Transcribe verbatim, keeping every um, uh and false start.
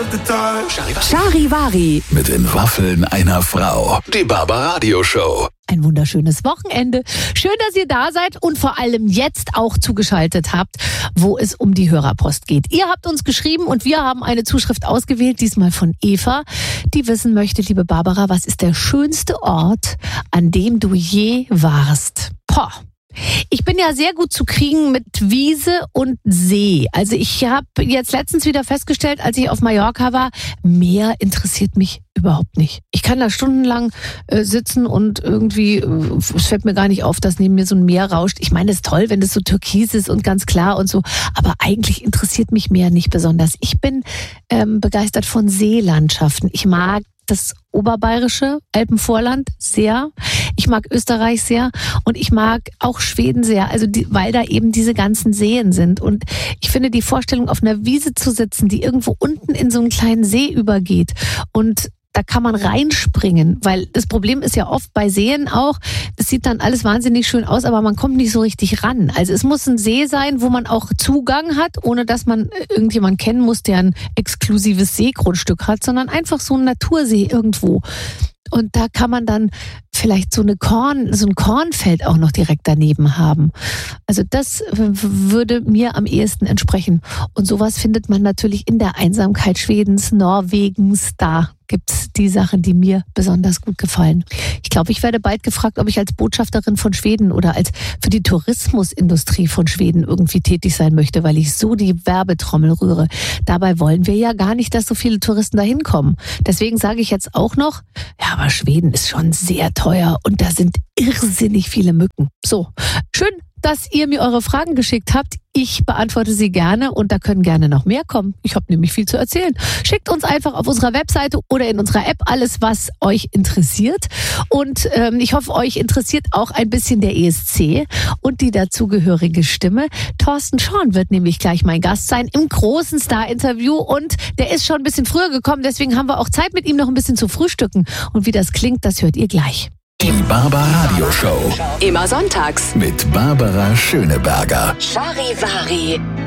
Charivari mit den Waffeln einer Frau. Die Barbaradio Show. Ein wunderschönes Wochenende. Schön, dass ihr da seid und vor allem jetzt auch zugeschaltet habt, wo es um die Hörerpost geht. Ihr habt uns geschrieben und wir haben eine Zuschrift ausgewählt, diesmal von Eva, die wissen möchte, liebe Barbara, was ist der schönste Ort, an dem du je warst? Poh. Ich bin ja sehr gut zu kriegen mit Wiese und See. Also ich habe jetzt letztens wieder festgestellt, als ich auf Mallorca war, Meer interessiert mich überhaupt nicht. Ich kann da stundenlang äh, sitzen und irgendwie, äh, es fällt mir gar nicht auf, dass neben mir so ein Meer rauscht. Ich meine, es ist toll, wenn das so türkis ist und ganz klar und so, aber eigentlich interessiert mich Meer nicht besonders. Ich bin ähm, begeistert von Seelandschaften. Ich mag das oberbayerische Alpenvorland sehr. Ich mag Österreich sehr und ich mag auch Schweden sehr, also die, weil da eben diese ganzen Seen sind. Und ich finde die Vorstellung, auf einer Wiese zu sitzen, die irgendwo unten in so einen kleinen See übergeht und da kann man reinspringen, weil das Problem ist ja oft bei Seen auch, das sieht dann alles wahnsinnig schön aus, aber man kommt nicht so richtig ran. Also es muss ein See sein, wo man auch Zugang hat, ohne dass man irgendjemanden kennen muss, der ein exklusives Seegrundstück hat, sondern einfach so ein Natursee irgendwo. Und da kann man dann vielleicht so eine Korn, so ein Kornfeld auch noch direkt daneben haben. Also das würde mir am ehesten entsprechen. Und sowas findet man natürlich in der Einsamkeit Schwedens, Norwegens. Da gibt's die Sachen, die mir besonders gut gefallen. Ich glaube, ich werde bald gefragt, ob ich als Botschafterin von Schweden oder als für die Tourismusindustrie von Schweden irgendwie tätig sein möchte, weil ich so die Werbetrommel rühre. Dabei wollen wir ja gar nicht, dass so viele Touristen da hinkommen. Deswegen sage ich jetzt auch noch, ja, aber Schweden ist schon sehr teuer und da sind irrsinnig viele Mücken. So, schön, dass ihr mir eure Fragen geschickt habt. Ich beantworte sie gerne und da können gerne noch mehr kommen. Ich habe nämlich viel zu erzählen. Schickt uns einfach auf unserer Webseite oder in unserer App alles, was euch interessiert. Und ähm, ich hoffe, euch interessiert auch ein bisschen der E S C und die dazugehörige Stimme. Thorsten Schorn wird nämlich gleich mein Gast sein im großen Star-Interview und der ist schon ein bisschen früher gekommen. Deswegen haben wir auch Zeit, mit ihm noch ein bisschen zu frühstücken. Und wie das klingt, das hört ihr gleich. Die Barbaradio Show. Immer sonntags Mit Barbara Schöneberger. Charivari.